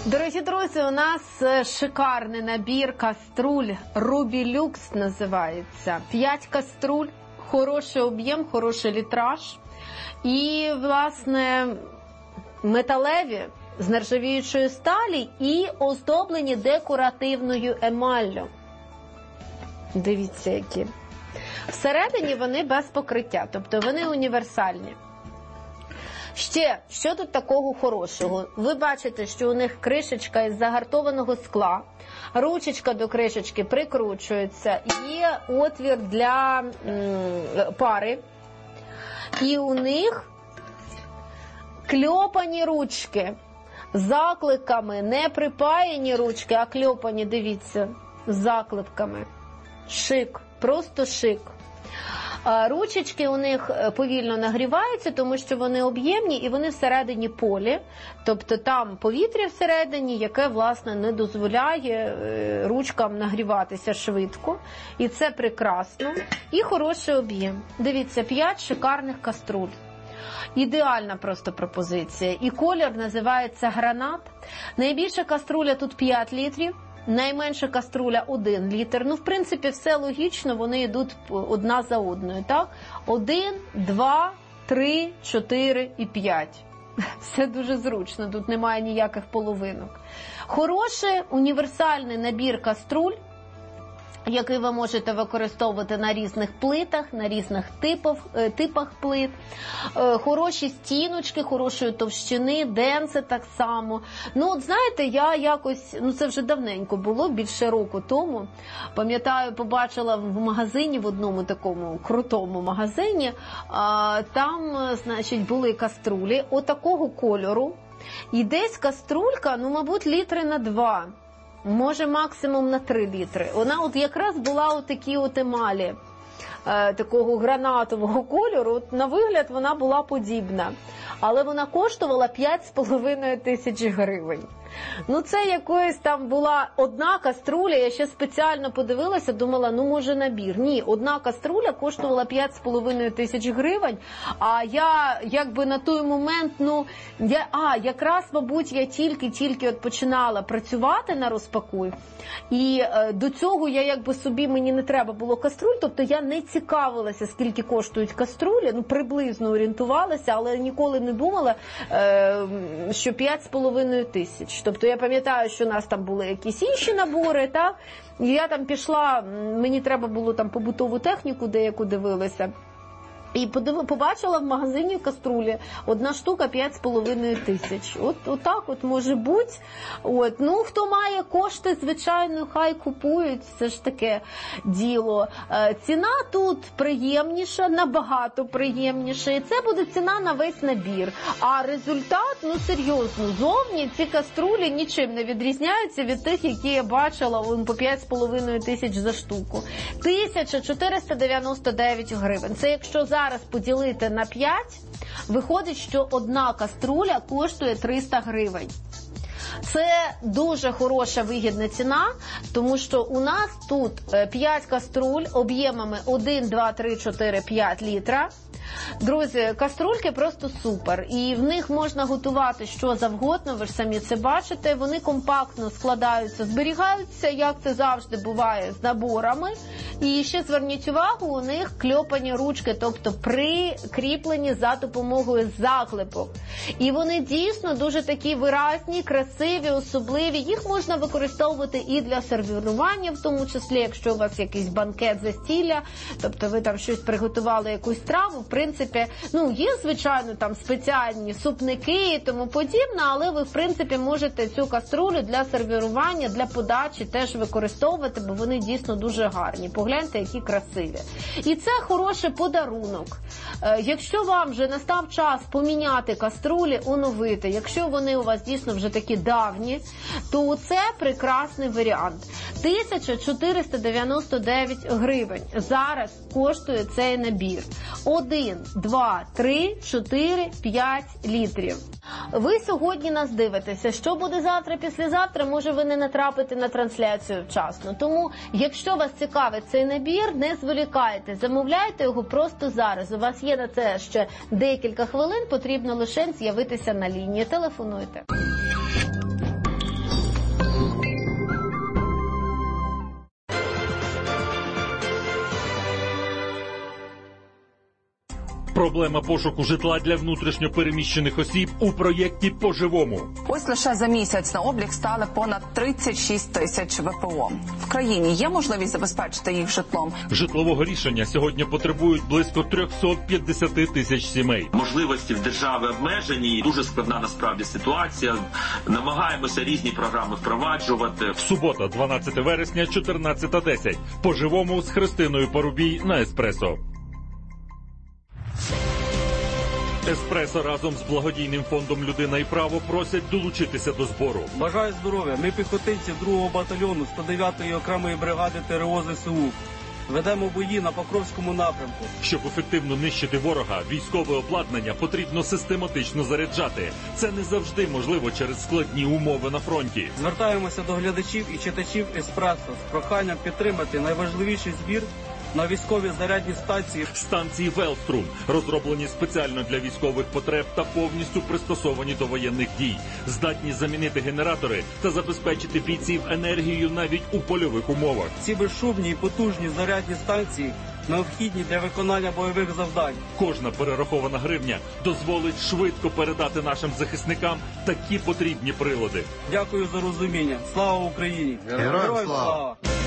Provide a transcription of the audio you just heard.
Дорогі друзі, у нас шикарний набір каструль, Ruby Lux називається. 5 каструль, хороший об'єм, хороший літраж. І, власне, металеві з нержавіючої сталі і оздоблені декоративною емаллю. Дивіться, які. Всередині вони без покриття, тобто вони універсальні. Ще, що тут такого хорошого? Ви бачите, що у них кришечка із загартованого скла, ручечка до кришечки прикручується, є отвір для пари, і у них кльопані ручки з закликами, не припаяні ручки, а кльопані, дивіться, з заклепками. Шик, просто шик. Ручечки у них повільно нагріваються, тому що вони об'ємні і вони всередині полі. Тобто там повітря всередині, яке, власне, не дозволяє ручкам нагріватися швидко. І це прекрасно. І хороший об'єм. Дивіться, 5 шикарних каструль. Ідеальна просто пропозиція. І колір називається гранат. Найбільша каструля тут 5 літрів. Найменша каструля 1 літр. Ну, в принципі, все логічно, вони йдуть одна за одною, так? 1, 2, 3, 4 і 5. Все дуже зручно, тут немає ніяких половинок. Хороший універсальний набір каструль, який ви можете використовувати на різних плитах, на різних типах плит. Хороші стіночки, хорошої товщини, денце так само. Ну, от знаєте, я якось, це вже давненько було, більше року тому, пам'ятаю, побачила в магазині, в одному такому крутому магазині, там, значить, були каструлі отакого кольору, і десь каструлька, мабуть, літри на 2. Може, максимум на 3 літри. Вона от якраз була у такій от емалі, такого гранатового кольору. От на вигляд вона була подібна. Але вона коштувала 5,5 тисяч гривень. Це якоїсь там була одна каструля, я ще спеціально подивилася, думала, може набір. Ні, одна каструля коштувала 5,5 тисяч гривень, а я якби на той момент, якраз, мабуть, я тільки от починала працювати на розпакуй, і до цього я якби собі, мені не треба було каструль, тобто я не цікавилася, скільки коштують каструлі, приблизно орієнтувалася, але ніколи не думала, що 5,5 тисяч. Тобто я пам'ятаю, що у нас там були якісь інші набори, так? І я там пішла, мені треба було там побутову техніку деяку дивилася. І побачила в магазині каструлі, одна штука 5,5 тисяч. От так от може бути. Хто має кошти, звичайно, хай купують, це ж таке діло. Ціна тут приємніша, набагато приємніша, і це буде ціна на весь набір. А результат, серйозно, зовні ці каструлі нічим не відрізняються від тих, які я бачила по 5,5 тисяч за штуку. 1499 гривень. Це якщо зараз поділити на 5, виходить, що одна каструля коштує 300 гривень. Це дуже хороша вигідна ціна, тому що у нас тут 5 каструль об'ємами 1, 2, 3, 4, 5 літра. Друзі, каструльки просто супер, і в них можна готувати що завгодно, ви ж самі це бачите, вони компактно складаються, зберігаються, як це завжди буває з наборами, і ще зверніть увагу, у них кльопані ручки, тобто прикріплені за допомогою заклепок. І вони дійсно дуже такі виразні, красиві, особливі, їх можна використовувати і для сервірування, в тому числі, якщо у вас якийсь банкет, застілля, тобто ви там щось приготували, якусь страву, в принципі, є, звичайно, там спеціальні супники і тому подібне, але ви, в принципі, можете цю каструлю для сервірування, для подачі теж використовувати, бо вони дійсно дуже гарні. Погляньте, які красиві. І це хороший подарунок. Якщо вам вже настав час поміняти каструлі, оновити, якщо вони у вас дійсно вже такі давні, то це прекрасний варіант. 1499 гривень зараз коштує цей набір. 1, 2, 3, 4, 5 літрів. Ви сьогодні нас дивитеся. Що буде завтра, післязавтра, може ви не натрапите на трансляцію вчасно. Тому, якщо вас цікавить цей набір, не зволікайте, замовляйте його просто зараз. У вас є на це ще декілька хвилин, потрібно лише з'явитися на лінії. Телефонуйте. Проблема пошуку житла для внутрішньо переміщених осіб у проєкті «По-живому». Ось лише за місяць на облік стали понад 36 тисяч ВПО. В країні є можливість забезпечити їх житлом? Житлового рішення сьогодні потребують близько 350 тисяч сімей. Можливості в держави обмежені, дуже складна насправді ситуація. Намагаємося різні програми впроваджувати. Субота, 12 вересня, 14:10. «По-живому» з Христиною Парубій на Еспресо. Еспресо разом з благодійним фондом «Людина і право» просять долучитися до збору. Бажаю здоров'я. Ми піхотинці 2-го батальйону 109-ї окремої бригади ТРО ЗСУ. Ведемо бої на Покровському напрямку. Щоб ефективно нищити ворога, військове обладнання потрібно систематично заряджати. Це не завжди можливо через складні умови на фронті. Звертаємося до глядачів і читачів Еспресо з проханням підтримати найважливіший збір на військові зарядні станції. Станції «Велструм» розроблені спеціально для військових потреб та повністю пристосовані до воєнних дій. Здатні замінити генератори та забезпечити бійців енергією навіть у польових умовах. Ці безшумні і потужні зарядні станції необхідні для виконання бойових завдань. Кожна перерахована гривня дозволить швидко передати нашим захисникам такі потрібні прилади. Дякую за розуміння. Слава Україні! Героям слава!